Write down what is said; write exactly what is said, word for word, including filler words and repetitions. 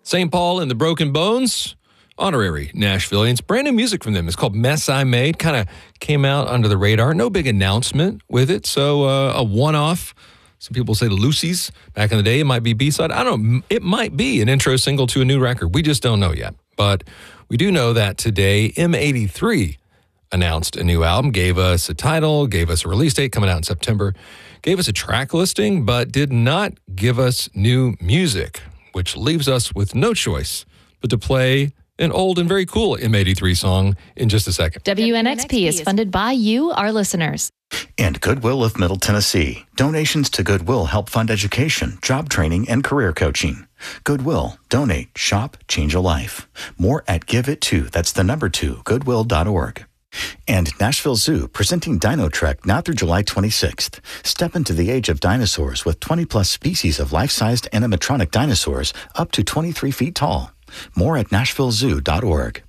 Saint Paul and the Broken Bones, honorary Nashvillians. Brand new music from them. It's called Mess I Made. Kind of came out under the radar. No big announcement with it, so uh, a one-off. Some people say the Lucy's back in the day. It might be B-side. I don't know. It might be an intro single to a new record. We just don't know yet. But we do know that today, M eighty-three announced a new album, gave us a title, gave us a release date coming out in September, gave us a track listing, but did not give us new music, which leaves us with no choice but to play an old and very cool M eighty-three song in just a second. W N X P is funded by you, our listeners. And Goodwill of Middle Tennessee. Donations to Goodwill help fund education, job training, and career coaching. Goodwill. Donate. Shop. Change a life. More at Give It To. That's the number two, goodwill dot org. And Nashville Zoo, presenting Dino Trek now through July twenty-sixth. Step into the age of dinosaurs with twenty-plus species of life-sized animatronic dinosaurs up to twenty-three feet tall. More at nashville zoo dot org.